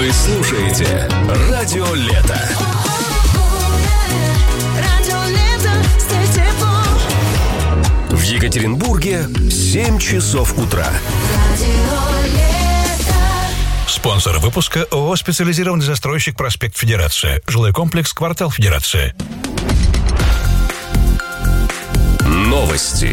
Вы слушаете Радио Лето. В Екатеринбурге 7 часов утра. Спонсор выпуска ООО «Специализированный застройщик Проспект Федерация». Жилой комплекс «Квартал Федерация». Новости.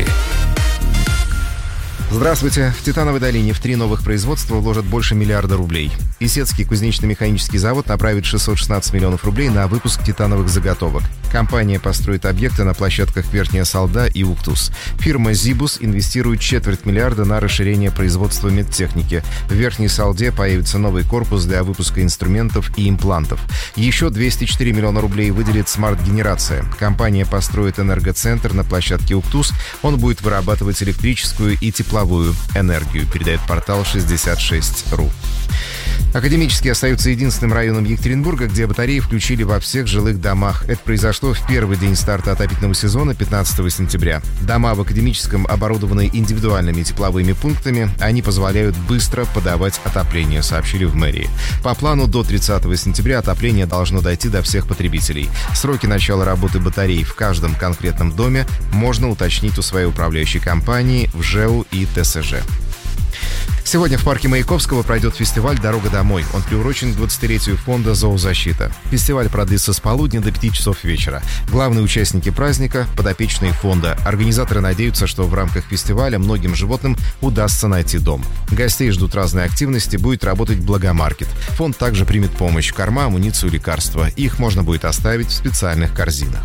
Здравствуйте. В Титановой долине в 3 новых производства вложат больше миллиарда рублей. Исетский кузнечно-механический завод направит 616 миллионов рублей на выпуск титановых заготовок. Компания построит объекты на площадках Верхняя Салда и Уктус. Фирма «Зибус» инвестирует $250 миллиона на расширение производства медтехники. В Верхней Салде появится новый корпус для выпуска инструментов и имплантов. Еще 204 миллиона рублей выделит «Смарт-генерация». Компания построит энергоцентр на площадке Уктус. Он будет вырабатывать электрическую и тепловую энергию, передает портал 66.ru. Академический остается единственным районом Екатеринбурга, где батареи включили во всех жилых домах. Это произошло в первый день старта отопительного сезона, 15 сентября. Дома в Академическом оборудованы индивидуальными тепловыми пунктами. Они позволяют быстро подавать отопление, сообщили в мэрии. По плану до 30 сентября отопление должно дойти до всех потребителей. Сроки начала работы батарей в каждом конкретном доме можно уточнить у своей управляющей компании в ЖЭУ и ТСЖ. Сегодня в парке Маяковского пройдет фестиваль «Дорога домой». Он приурочен к 20-летию фонда «Зоозащита». Фестиваль продлится с полудня до 5 часов вечера. Главные участники праздника – подопечные фонда. Организаторы надеются, что в рамках фестиваля многим животным удастся найти дом. Гостей ждут разные активности, будет работать Благомаркет. Фонд также примет помощь – корма, амуницию, лекарства. Их можно будет оставить в специальных корзинах.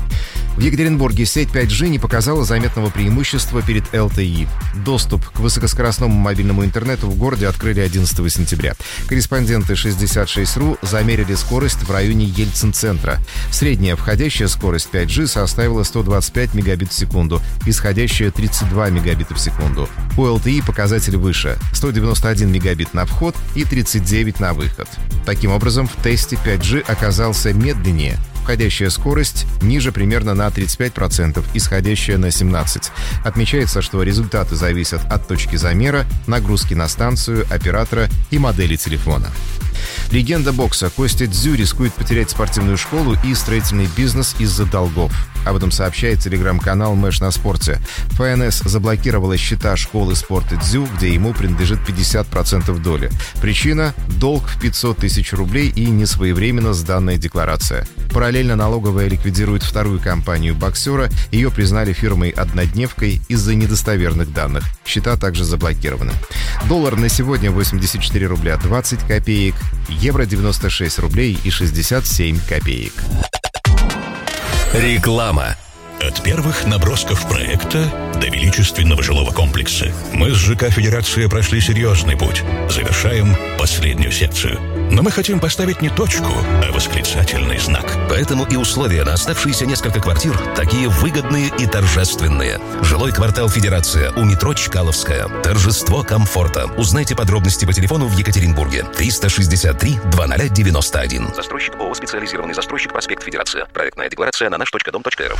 В Екатеринбурге сеть 5G не показала заметного преимущества перед LTE. Доступ к высокоскоростному мобильному интернету в городе открыли 11 сентября. Корреспонденты 66.ru замерили скорость в районе Ельцин-центра. Средняя входящая скорость 5G составила 125 мегабит в секунду, исходящая 32 мегабита в секунду. У LTE показатель выше – 191 мегабит на вход и 39 на выход. Таким образом, в тесте 5G оказался медленнее. Входящая скорость ниже примерно на 35%, исходящая на 17%. Отмечается, что результаты зависят от точки замера, нагрузки на станцию, оператора и модели телефона. Легенда бокса Костя Дзю рискует потерять спортивную школу и строительный бизнес из-за долгов. Об этом сообщает телеграм-канал «Мэш на спорте». ФНС заблокировала счета школы спорта Дзю, где ему принадлежит 50% доли. Причина – долг в 500 тысяч рублей и несвоевременно сданная декларация. Параллельно налоговая ликвидирует вторую компанию боксера. Ее признали фирмой-однодневкой из-за недостоверных данных. Счета также заблокированы. Доллар на сегодня 84 рубля 20 копеек, евро 96 рублей и 67 копеек. Реклама. От первых набросков проекта до величественного жилого комплекса мы с ЖК «Федерация» прошли серьезный путь. Завершаем последнюю секцию. Но мы хотим поставить не точку, а восклицательный знак. Поэтому и условия на оставшиеся несколько квартир такие выгодные и торжественные. Жилой квартал «Федерация» у метро Чкаловская. Торжество комфорта. Узнайте подробности по телефону в Екатеринбурге. 363-2091. Застройщик ООО «Специализированный застройщик Проспект Федерация». Проектная декларация на наш.дом.рф.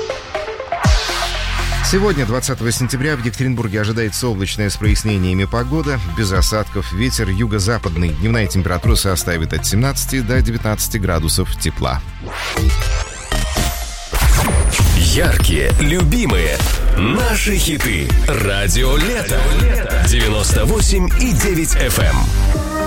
Сегодня, 20 сентября, в Екатеринбурге ожидается облачная с прояснениями погода, без осадков, ветер юго-западный. Дневная температура составит от 17 до 19 градусов тепла. Яркие, любимые, наши хиты. Радио Лето. 98,9 FM.